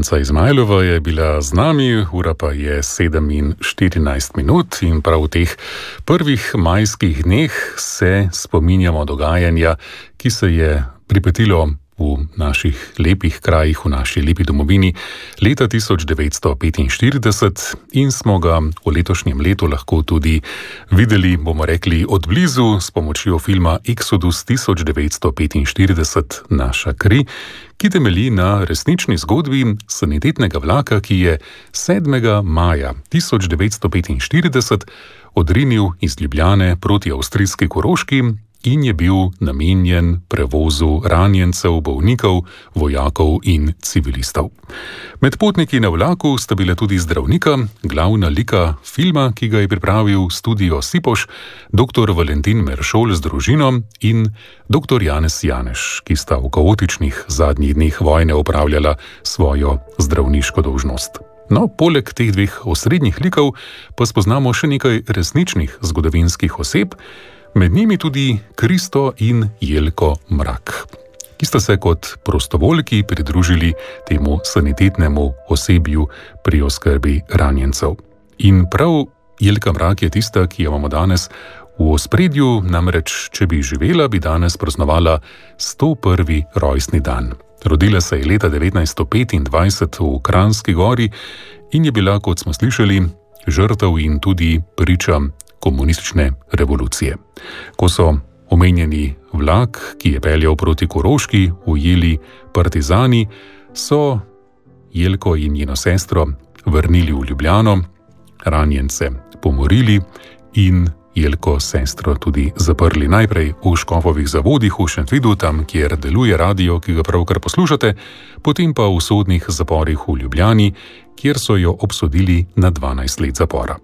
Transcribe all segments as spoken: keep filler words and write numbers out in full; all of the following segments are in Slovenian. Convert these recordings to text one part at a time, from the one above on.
Franca Izmajlova je bila z nami, ura pa je sedem in štirinajst minut in prav v teh prvih majskih dneh se spominjamo dogajanja, ki se je pripetilo v naših lepih krajih, v naši lepi domovini leta tisoč devetsto petinštirideset in smo ga v letošnjem letu lahko tudi videli, bomo rekli, od blizu s pomočjo filma Exodus tisoč devetsto petinštirideset Naša kri, ki temelji na resnični zgodbi sanitetnega vlaka, ki je sedmega maja tisoč devetsto petinštirideset odrinil iz Ljubljane proti avstrijski Koroški in je bil namenjen prevozu ranjencev, bolnikov, vojakov in civilistov. Med potniki na vlaku sta bila tudi zdravnika, glavna lika filma, ki ga je pripravil Studio Sipoš, doktor Valentin Meršol z družino in doktor Janez Janeš, ki sta v kaotičnih zadnjih dneh vojne opravljala svojo zdravniško dolžnost. No, poleg teh dveh osrednjih likov pa spoznamo še nekaj resničnih zgodovinskih oseb, med njimi tudi Kristo in Jelko Mrak, ki sta se kot prostovoljki pridružili temu sanitetnemu osebju pri oskrbi ranjencev. In prav Jelka Mrak je tista, ki jo imamo danes v ospredju, namreč če bi živela, bi danes praznovala sto prvi rojstni dan. Rodila se je leta devetnajststo petindvajset v Kranjski Gori in je bila, kot smo slišali, žrtev in tudi priča komunistične revolucije. Ko so omenjeni vlak, ki je peljal proti Koroški, ujeli partizani, so Jelko in njeno sestro vrnili v Ljubljano, ranjence pomorili in Jelko sestro tudi zaprli najprej v Škofovih zavodih v Šentvidu, tam, kjer deluje radio, ki ga pravkar poslušate, potem pa v sodnih zaporih v Ljubljani, kjer so jo obsodili na dvanajst let zapora.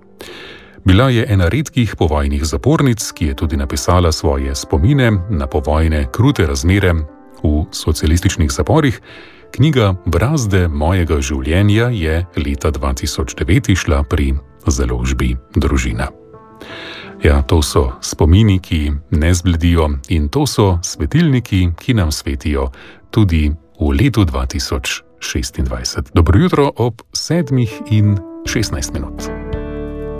Bila je ena redkih povojnih zapornic, ki je tudi napisala svoje spomine na povojne krute razmere v socialističnih zaporih. Knjiga Brazde mojega življenja je leta dva tisoč devet išla pri založbi Družina. Ja, to so spomini, ki ne zbledijo, in to so svetilniki, ki nam svetijo tudi v letu dva tisoč šestindvajset. Dobro jutro ob sedmih in šestnajst minut.